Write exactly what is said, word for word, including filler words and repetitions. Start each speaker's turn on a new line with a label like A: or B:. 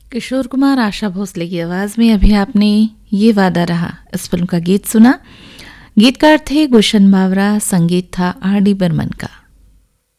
A: किशोर कुमार, आशा भोसले की आवाज़ में अभी आपने ये वादा रहा इस फिल्म का गीत सुना। गीतकार थे गुलशन बावरा, संगीत था आर डी बर्मन का।